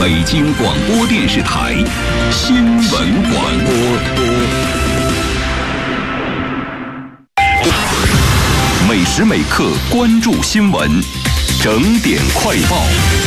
北京广播电视台新闻广播。每时每刻关注新闻，整点快报。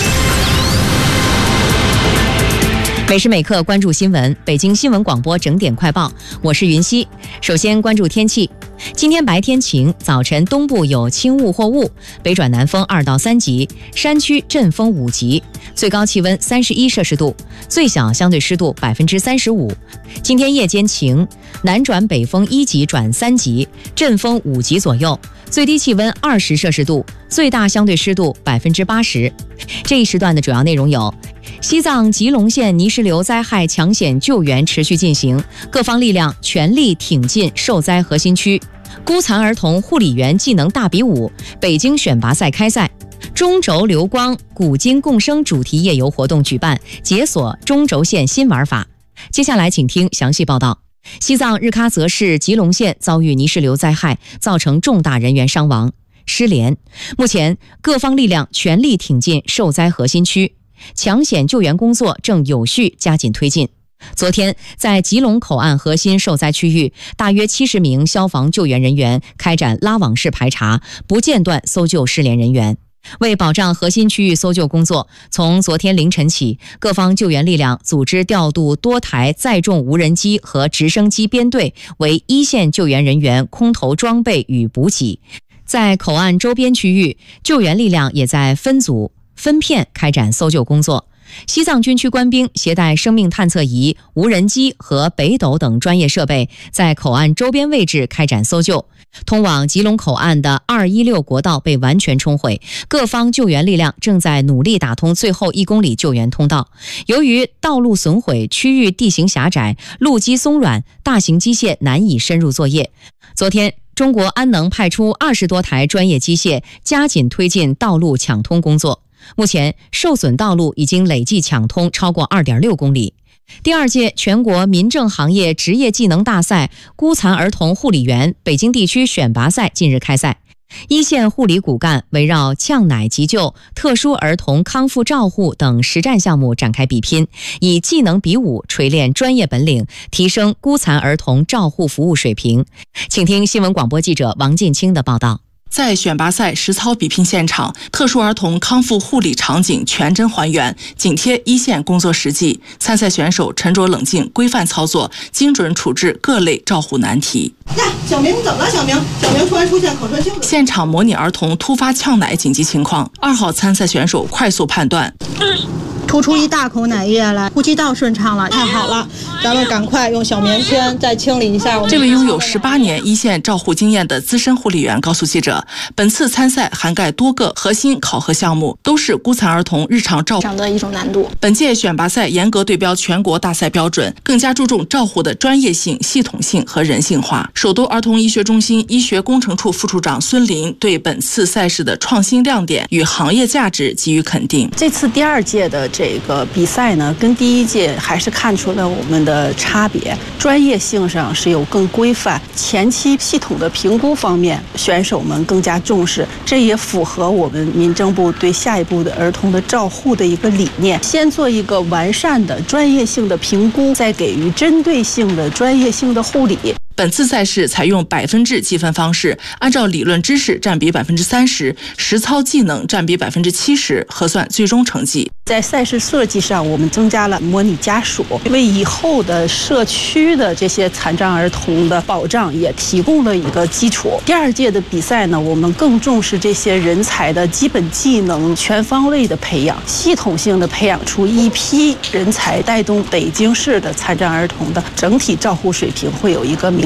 每时每刻关注新闻，北京新闻广播整点快报，我是云溪。首先关注天气，今天白天晴，早晨东部有轻雾或雾，北转南风2到3级，山区阵风5级，最高气温31摄氏度，最小相对湿度35%。今天夜间晴，南转北风1级转3级，阵风5级左右，最低气温20摄氏度，最大相对湿度80%。这一时段的主要内容有：西藏吉隆县泥石流灾害抢险救援持续进行，各方力量全力挺进受灾核心区；孤残儿童护理员技能大比武，北京选拔赛开赛；中轴流光古今共生主题夜游活动举办，解锁中轴线新玩法。接下来请听详细报道。西藏日喀则市吉隆县遭遇泥石流灾害，造成重大人员伤亡、失联。目前各方力量全力挺进受灾核心区，抢险救援工作正有序加紧推进。昨天，在吉隆口岸核心受灾区域，大约70名消防救援人员开展拉网式排查，不间断搜救失联人员。为保障核心区域搜救工作，从昨天凌晨起，各方救援力量组织调度多台载重无人机和直升机编队，为一线救援人员空投装备与补给。在口岸周边区域，救援力量也在分组分片开展搜救工作。西藏军区官兵携带生命探测仪、无人机和北斗等专业设备，在口岸周边位置开展搜救。通往吉隆口岸的216国道被完全冲毁，各方救援力量正在努力打通最后1公里救援通道。由于道路损毁，区域地形狭窄，路基松软，大型机械难以深入作业。昨天，中国安能派出20多台专业机械，加紧推进道路抢通工作。目前，受损道路已经累计抢通超过2.6公里。第2届全国民政行业职业技能大赛孤残儿童护理员北京地区选拔赛近日开赛，一线护理骨干围绕呛奶急救、特殊儿童康复照护等实战项目展开比拼，以技能比武锤炼专业本领，提升孤残儿童照护服务水平。请听新闻广播记者王进清的报道。 在选拔赛实操比拼现场，特殊儿童康复护理场景全真还原，紧贴一线工作实际。参赛选手沉着冷静，规范操作，精准处置各类照护难题。 小明，你怎么了？小明突然出现口唇臼。 现场模拟儿童突发呛奶紧急情况，2号参赛选手快速判断。 吐出一大口奶液来，呼吸道顺畅了，太好了！咱们赶快用小棉签再清理一下。 这位拥有18年一线照护经验的资深护理员告诉记者，本次参赛涵盖多个核心考核项目，都是孤残儿童日常照护上的一种难度。 本届选拔赛严格对标全国大赛标准，更加注重照护的专业性、系统性和人性化。首都儿童医学中心医学工程处副处长孙林对本次赛事的创新亮点与行业价值给予肯定。 这次第2届的这个比赛呢，跟第1届还是看出了我们的差别，专业性上是有更规范，前期系统的评估方面选手们更加重视，这也符合我们民政部对下一步的儿童的照护的一个理念，先做一个完善的专业性的评估，再给予针对性的专业性的护理。 本次赛事采用100%计分方式，按照理论知识占比30%，实操技能占比70%，核算最终成绩。 在赛事设计上，我们增加了模拟家属，为以后的社区的这些残障儿童的保障也提供了一个基础。第2届的比赛呢，我们更重视这些人才的基本技能全方位的培养，系统性的培养出一批人才，带动北京市的残障儿童的整体照护水平会有一个明